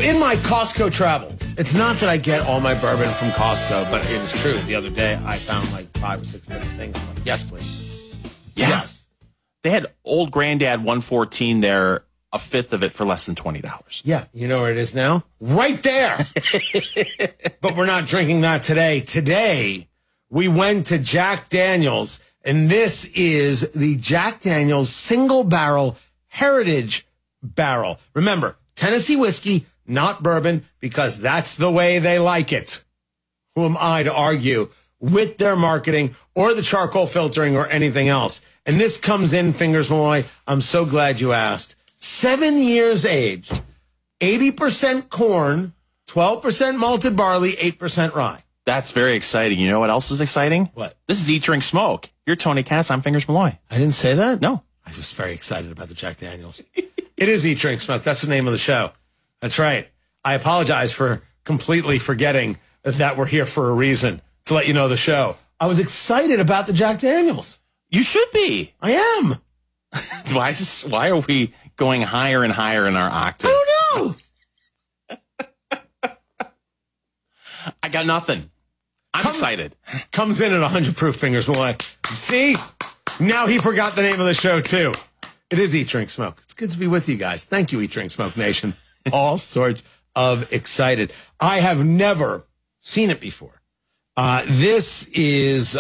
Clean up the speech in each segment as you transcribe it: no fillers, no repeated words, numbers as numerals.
in my Costco travels, it's not that I get all my bourbon from Costco, but it is true. The other day, I found like 5 or 6 different things. I'm like, yes, please. Yeah. Yes. They had Old Granddad 114 there, a fifth of it for less than $20. Yeah. You know where it is now? Right there. But we're not drinking that today. Today, we went to Jack Daniel's, and this is the Jack Daniel's Single Barrel Heritage Barrel. Remember, Tennessee whiskey, not bourbon, because that's the way they like it. Who am I to argue with their marketing or the charcoal filtering or anything else? And this comes in, Fingers Malloy, I'm so glad you asked. 7 years aged, 80% corn, 12% malted barley, 8% rye. That's very exciting. You know what else is exciting? What? This is Eat, Drink, Smoke. You're Tony Katz. I'm Fingers Malloy. I didn't say that? No. I was very excited about the Jack Daniels. It is Eat, Drink, Smoke. That's the name of the show. That's right. I apologize for completely forgetting that we're here for a reason, to let you know the show. I was excited about the Jack Daniels. You should be. I am. Why are we going higher and higher in our octave? I don't know. I got nothing. I'm excited. Comes in at 100 proof, Fingers Malloy. See? Now he forgot the name of the show, too. It is Eat, Drink, Smoke. It's good to be with you guys. Thank you, Eat, Drink, Smoke Nation. All sorts of excited. I have never seen it before. This is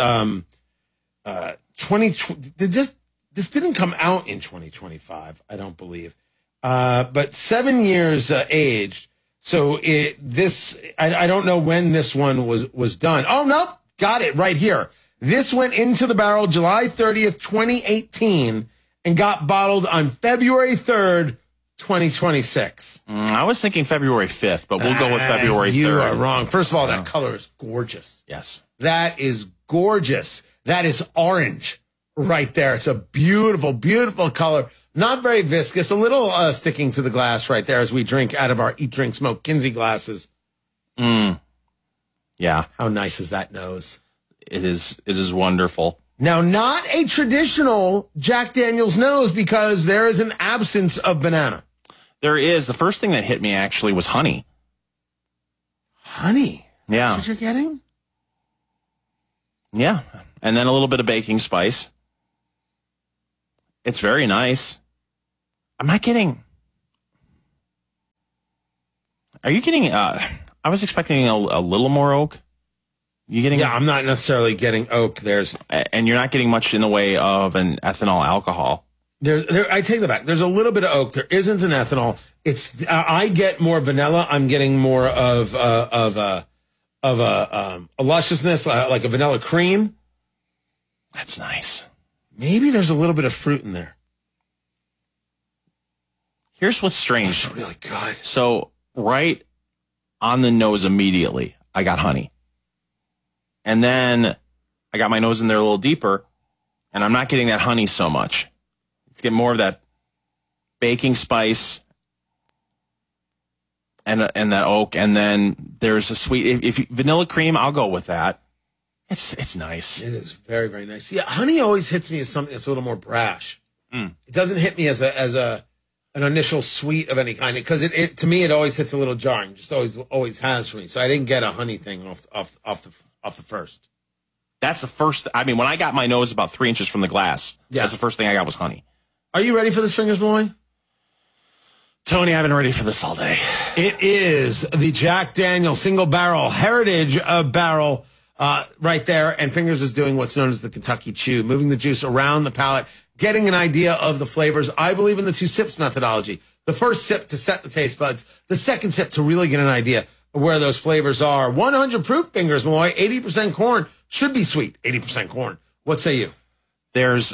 2020. This didn't come out in 2025, I don't believe. But 7 years aged. So I don't know when this one was done. Oh, no. Got it right here. This went into the barrel July 30th, 2018, and got bottled on February 3rd, 2026. I was thinking February 5th, but we'll go with February 3rd. You are wrong. First of all, that color is gorgeous. Yes. That is gorgeous. That is orange right there. It's a beautiful, beautiful color. Not very viscous. A little sticking to the glass right there as we drink out of our Eat, Drink, Smoke Kinsey glasses. Yeah. How nice is that nose? It is wonderful. Now, not a traditional Jack Daniel's nose because there is an absence of banana. There is. The first thing that hit me actually was honey. Honey? Yeah. That's what you're getting? Yeah. And then a little bit of baking spice. It's very nice. Am I getting... Are you getting... I was expecting a little more oak. You getting? Yeah, I'm not necessarily getting oak. And you're not getting much in the way of an ethanol alcohol. I take that back. There's a little bit of oak. There isn't an ethanol. I get more vanilla. I'm getting more of a lusciousness, like a vanilla cream. That's nice. Maybe there's a little bit of fruit in there. Here's what's strange. That's really good. So right on the nose immediately, I got honey. And then I got my nose in there a little deeper, and I'm not getting that honey so much. It's getting more of that baking spice and that oak, and then there's a sweet. If vanilla cream, I'll go with that. It's nice. It is very, very nice. Yeah, honey always hits me as something that's a little more brash. Mm. It doesn't hit me as an initial sweet of any kind because it to me it always hits a little jarring. Just always has for me. So I didn't get a honey thing off the first. That's the first. I mean, when I got my nose about 3 inches from the glass, that's the first thing I got was honey. Are you ready for this, Fingers Malloy? Tony, I've been ready for this all day. It is the Jack Daniel Single Barrel Heritage Barrel right there. And Fingers is doing what's known as the Kentucky Chew, moving the juice around the palate, getting an idea of the flavors. I believe in the 2 sips methodology. The first sip to set the taste buds. The second sip to really get an idea of where those flavors are. 100 proof, Fingers Malloy, 80% corn. Should be sweet, 80% corn. What say you? There's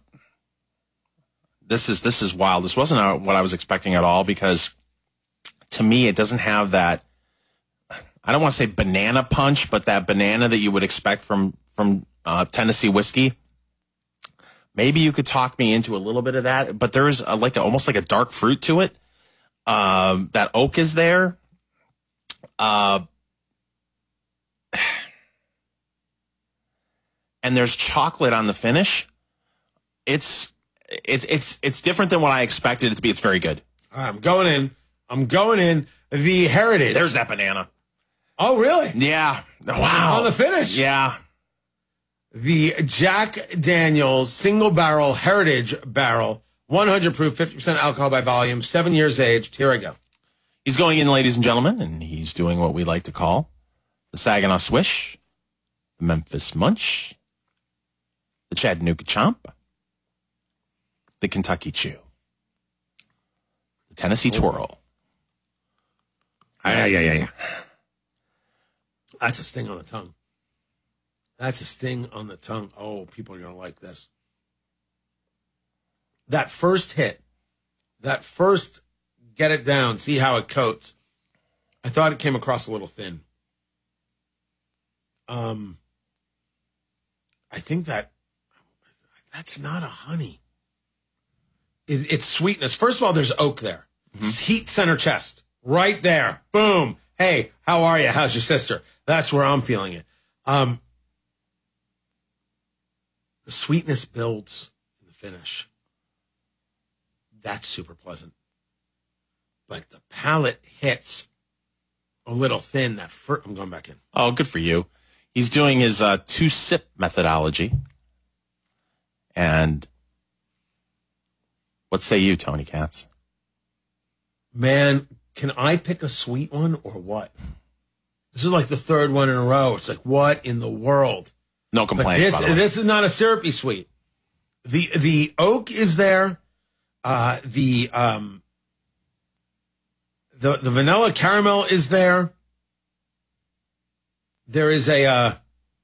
this is wild. This wasn't what I was expecting at all because to me it doesn't have that. I don't want to say banana punch, but that banana that you would expect from Tennessee whiskey. Maybe you could talk me into a little bit of that, but there's almost like a dark fruit to it. That oak is there. And there's chocolate on the finish. It's different than what I expected it to be. It's very good. I'm going in I'm going in the Heritage. There's that banana. Oh, really? Yeah. Wow. On the finish. Yeah. The Jack Daniel's single barrel Heritage barrel, 100 proof, 50% alcohol by volume, 7 years aged. Here I go. He's going in, ladies and gentlemen, and he's doing what we like to call the Saginaw Swish, the Memphis Munch, the Chattanooga Chomp, the Kentucky Chew, the Tennessee Twirl. Yeah. That's a sting on the tongue. That's a sting on the tongue. Oh, people are going to like this. That first hit, that first get it down, see how it coats. I thought it came across a little thin. I think that's not a honey. It's sweetness. First of all, there's oak there. Mm-hmm. Heat center chest. Right there. Boom. Hey, how are you? How's your sister? That's where I'm feeling it. The sweetness builds in the finish. That's super pleasant. But the palate hits a little thin. I'm going back in. Oh, good for you. He's doing his 2-sip methodology. And what say you, Tony Katz? Man, can I pick a sweet one or what? This is like the third one in a row. It's like, what in the world? No complaints. This is not a syrupy sweet. The oak is there. The vanilla caramel is there. There is it's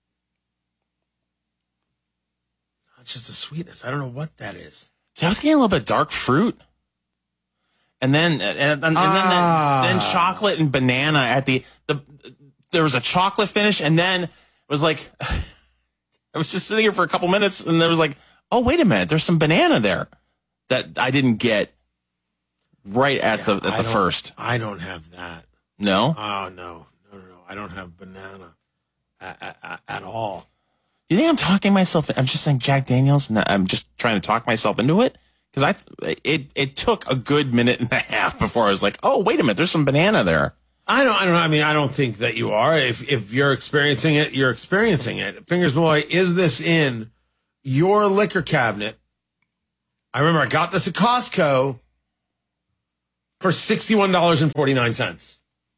just a sweetness. I don't know what that is. See, I was getting a little bit dark fruit. And then then chocolate and banana at there was a chocolate finish, and then it was like I was just sitting here for a couple minutes, and there was like, oh, wait a minute, there's some banana there that I didn't get right at the first. I don't have that. No? Oh, no. I don't have banana at all. You think I'm talking myself? I'm just saying Jack Daniels, and I'm just trying to talk myself into it? Because it took a good minute and a half before I was like, oh, wait a minute, there's some banana there. I don't know. I mean, I don't think that you are. If you're experiencing it, you're experiencing it. Fingers Malloy, is this in your liquor cabinet? I remember I got this at Costco for $61.49.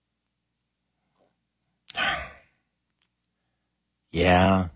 Yeah.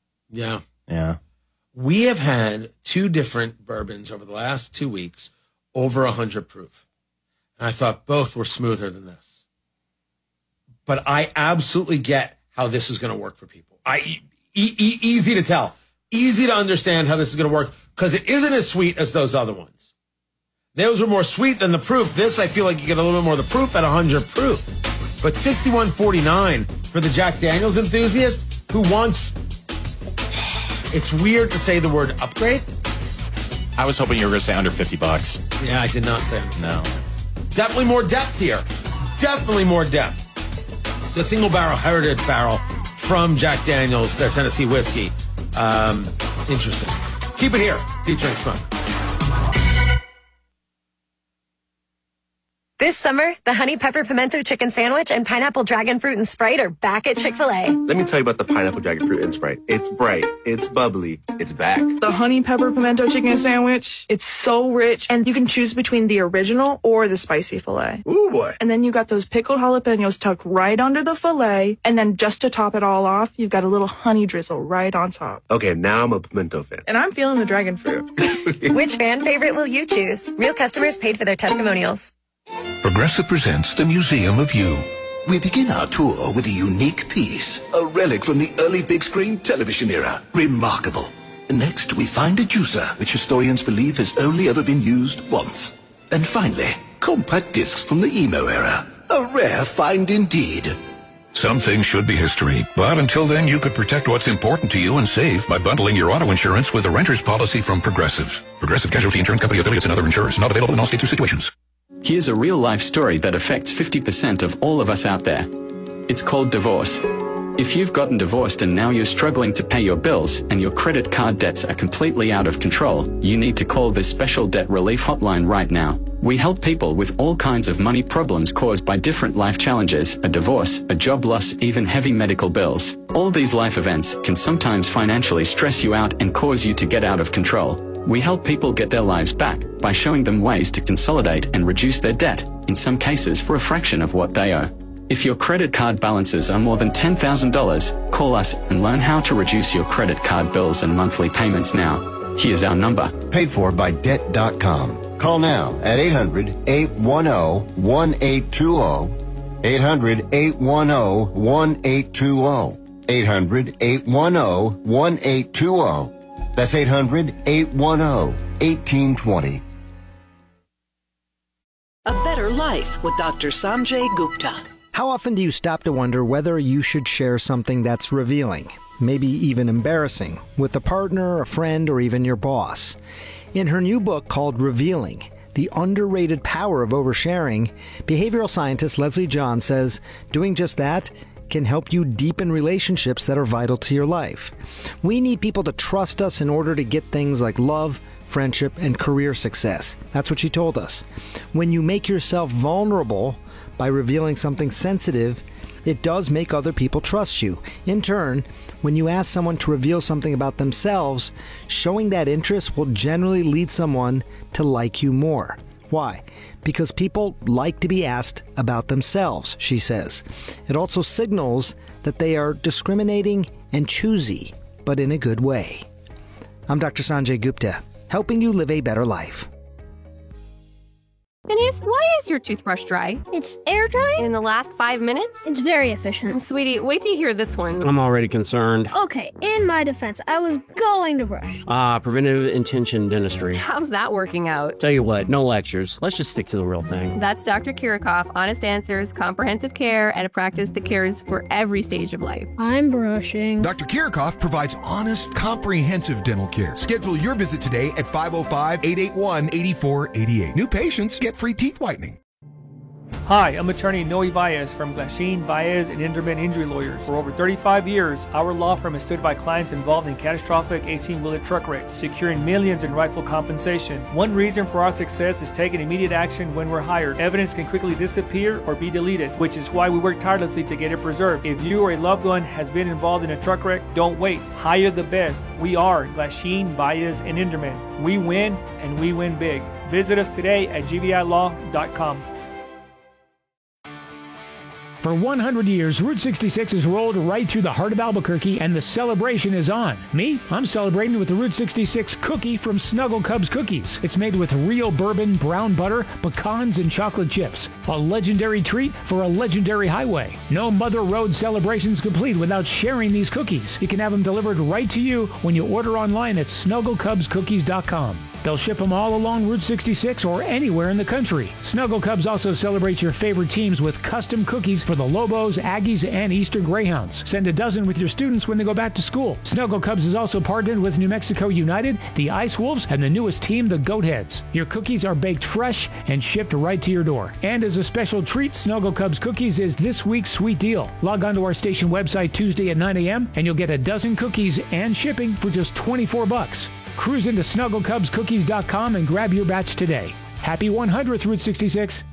We have had 2 different bourbons over the last 2 weeks, over 100 proof. And I thought both were smoother than this. But I absolutely get how this is going to work for people. Easy to tell. Easy to understand how this is going to work because it isn't as sweet as those other ones. Those were more sweet than the proof. This, I feel like you get a little bit more of the proof at 100 proof. But $61.49 for the Jack Daniels enthusiast who wants... It's weird to say the word upgrade. I was hoping you were going to say under $50. Yeah, I did not say that. No. Definitely more depth here. Definitely more depth. The single barrel Heritage barrel from Jack Daniels, their Tennessee whiskey. Interesting. Keep it here. Deep Drink Smoke. This summer, the Honey Pepper Pimento Chicken Sandwich and Pineapple Dragon Fruit and Sprite are back at Chick-fil-A. Let me tell you about the Pineapple Dragon Fruit and Sprite. It's bright, it's bubbly, it's back. The Honey Pepper Pimento Chicken Sandwich, it's so rich, and you can choose between the original or the spicy filet. Ooh, boy. And then you got those pickled jalapenos tucked right under the filet, and then just to top it all off, you've got a little honey drizzle right on top. Okay, now I'm a pimento fan. And I'm feeling the dragon fruit. Which fan favorite will you choose? Real customers paid for their testimonials. Progressive presents the Museum of You. We begin our tour with a unique piece, a relic from the early big screen television era. Remarkable. Next, we find a juicer, which historians believe has only ever been used once. And finally, compact discs from the emo era. A rare find indeed. Some things should be history, but until then you could protect what's important to you and save by bundling your auto insurance with a renter's policy from Progressive. Progressive Casualty Insurance Company affiliates and other insurers. Not available in all states or situations. Here's a real-life story that affects 50% of all of us out there. It's called divorce. If you've gotten divorced and now you're struggling to pay your bills and your credit card debts are completely out of control, you need to call this special debt relief hotline right now. We help people with all kinds of money problems caused by different life challenges, a divorce, a job loss, even heavy medical bills. All these life events can sometimes financially stress you out and cause you to get out of control. We help people get their lives back by showing them ways to consolidate and reduce their debt, in some cases for a fraction of what they owe. If your credit card balances are more than $10,000, call us and learn how to reduce your credit card bills and monthly payments now. Here's our number. Paid for by Debt.com. Call now at 800-810-1820. 800-810-1820. 800-810-1820. That's 800-810-1820. A Better Life with Dr. Sanjay Gupta. How often do you stop to wonder whether you should share something that's revealing, maybe even embarrassing, with a partner, a friend, or even your boss? In her new book called Revealing, The Underrated Power of Oversharing, behavioral scientist Leslie John says doing just that can help you deepen relationships that are vital to your life. We need people to trust us in order to get things like love, friendship, and career success. That's what she told us. When you make yourself vulnerable by revealing something sensitive, it does make other people trust you. In turn, when you ask someone to reveal something about themselves, showing that interest will generally lead someone to like you more. Why? Because people like to be asked about themselves, she says. It also signals that they are discriminating and choosy, but in a good way. I'm Dr. Sanjay Gupta, helping you live a better life. Denise, why is your toothbrush dry? It's air drying? In the last 5 minutes? It's very efficient. Sweetie, wait till you hear this one. I'm already concerned. Okay, in my defense, I was going to brush. Preventive intention dentistry. How's that working out? Tell you what, no lectures. Let's just stick to the real thing. That's Dr. Kirikoff, honest answers, comprehensive care, and a practice that cares for every stage of life. I'm brushing. Dr. Kirikoff provides honest, comprehensive dental care. Schedule your visit today at 505-881-8488. New patients get free teeth whitening. Hi, I'm attorney Noe Baez from Glasheen, Baez, and Inderman Injury Lawyers. For over 35 years, our law firm has stood by clients involved in catastrophic 18-wheeler truck wrecks, securing millions in rightful compensation. One reason for our success is taking immediate action when we're hired. Evidence can quickly disappear or be deleted, which is why we work tirelessly to get it preserved. If you or a loved one has been involved in a truck wreck, don't wait. Hire the best. We are Glasheen, Baez, and Inderman. We win, and we win big. Visit us today at gvilaw.com. For 100 years, Route 66 has rolled right through the heart of Albuquerque, and the celebration is on. Me? I'm celebrating with the Route 66 cookie from Snuggle Cubs Cookies. It's made with real bourbon, brown butter, pecans, and chocolate chips. A legendary treat for a legendary highway. No Mother Road celebration's complete without sharing these cookies. You can have them delivered right to you when you order online at snugglecubscookies.com. They'll ship them all along Route 66 or anywhere in the country. Snuggle Cubs also celebrates your favorite teams with custom cookies for the Lobos, Aggies, and Eastern Greyhounds. Send a dozen with your students when they go back to school. Snuggle Cubs is also partnered with New Mexico United, the Ice Wolves, and the newest team, the Goatheads. Your cookies are baked fresh and shipped right to your door. And as a special treat, Snuggle Cubs Cookies is this week's sweet deal. Log on to our station website Tuesday at 9 a.m. and you'll get a dozen cookies and shipping for just $24. Cruise into snugglecubscookies.com and grab your batch today. Happy 100th, Route 66.